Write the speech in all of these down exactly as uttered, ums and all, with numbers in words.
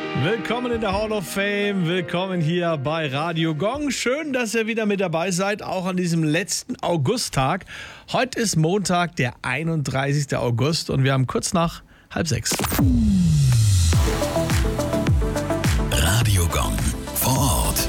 Willkommen in der Hall of Fame, willkommen hier bei Radio Gong. Schön, dass ihr wieder mit dabei seid, auch an diesem letzten Augusttag. Heute ist Montag, der einunddreißigste August und wir haben kurz nach halb sechs. Radio Gong vor Ort.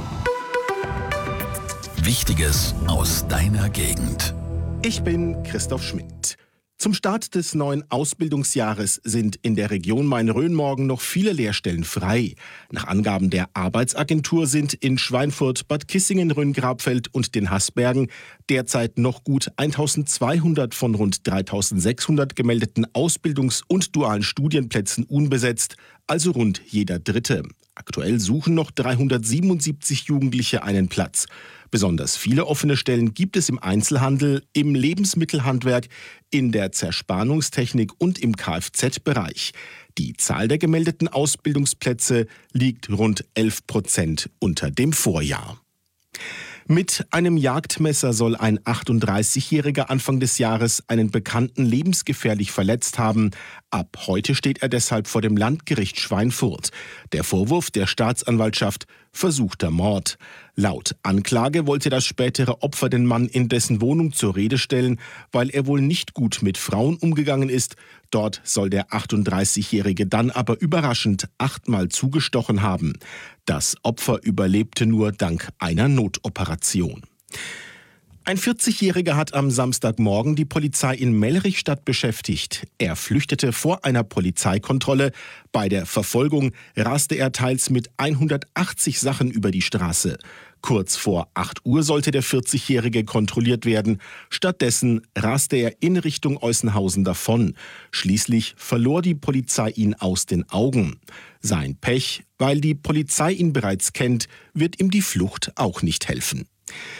Wichtiges aus deiner Gegend. Ich bin Christoph Schmidt. Zum Start des neuen Ausbildungsjahres sind in der Region Main-Rhön morgen noch viele Lehrstellen frei. Nach Angaben der Arbeitsagentur sind in Schweinfurt, Bad Kissingen, Rhön-Grabfeld und den Haßbergen derzeit noch gut eintausendzweihundert von rund dreitausendsechshundert gemeldeten Ausbildungs- und dualen Studienplätzen unbesetzt, also rund jeder dritte. Aktuell suchen noch dreihundertsiebenundsiebzig Jugendliche einen Platz. Besonders viele offene Stellen gibt es im Einzelhandel, im Lebensmittelhandwerk, in der Zerspannungstechnik und im Kfz-Bereich. Die Zahl der gemeldeten Ausbildungsplätze liegt rund elf Prozent unter dem Vorjahr. Mit einem Jagdmesser soll ein achtunddreißigjähriger Anfang des Jahres einen Bekannten lebensgefährlich verletzt haben. Ab heute steht er deshalb vor dem Landgericht Schweinfurt. Der Vorwurf der Staatsanwaltschaft: versuchter Mord. Laut Anklage wollte das spätere Opfer den Mann in dessen Wohnung zur Rede stellen, weil er wohl nicht gut mit Frauen umgegangen ist. Dort soll der achtunddreißigjährige dann aber überraschend achtmal zugestochen haben. Das Opfer überlebte nur dank einer Notoperation. Ein vierzigjähriger hat am Samstagmorgen die Polizei in Mellrichstadt beschäftigt. Er flüchtete vor einer Polizeikontrolle. Bei der Verfolgung raste er teils mit hundertachtzig Sachen über die Straße. Kurz vor acht Uhr sollte der vierzigjährige kontrolliert werden. Stattdessen raste er in Richtung Eusenhausen davon. Schließlich verlor die Polizei ihn aus den Augen. Sein Pech: weil die Polizei ihn bereits kennt, wird ihm die Flucht auch nicht helfen.